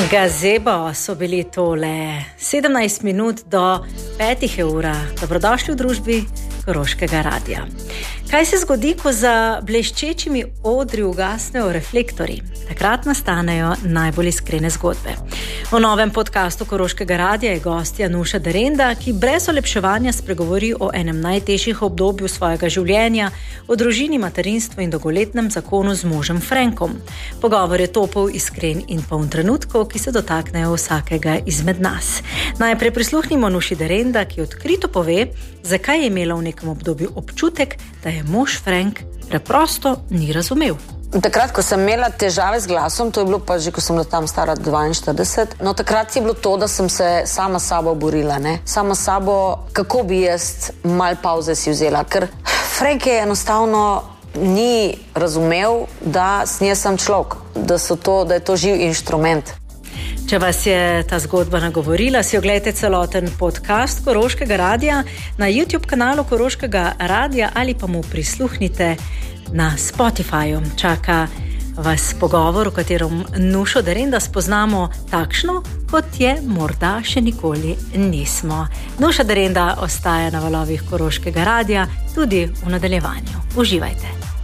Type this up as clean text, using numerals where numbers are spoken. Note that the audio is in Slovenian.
Gazebo so bili tole 17 minut do 5 ura. Dobrodošli v družbi Koroškega radia. Kaj se zgodi, ko za bleščečimi odri ugasnejo reflektorji? Takrat nastanejo najbolj iskrene zgodbe. V novem podcastu Koroškega radia je gostja Nuša Derenda, ki brez olepševanja spregovori o enem najtežjih obdobju svojega življenja, o družini, materinstvu in dolgoletnem zakonu z možem Frankom. Pogovor je topel, iskren in poln trenutkov, ki se dotaknejo vsakega izmed nas. Najprej prisluhnimo Nuši Derenda, ki odkrito pove, zakaj je imela v nekem obdobju občutek, da je mož Frank preprosto ni razumel. Takrat, ko sem imela težave z glasom, to je bilo pa že, ko sem bila tam stara 42, no takrat je bilo to, da sem se sama s sabo borila, ne? Sama s sabo, kako bi jaz mal pauze si vzela, ker Frank je enostavno ni razumel, da sem človek, da je to živ inštrument. Če vas je ta zgodba nagovorila, si oglejte celoten podcast Koroškega radia na YouTube kanalu Koroškega radia ali pa mu prisluhnite na Spotifyju. Čaka vas pogovor, v katerem Nušo Derenda spoznamo takšno, kot je morda še nikoli nismo. Nuša Derenda ostaja na valovih Koroškega radia tudi v nadaljevanju. Uživajte!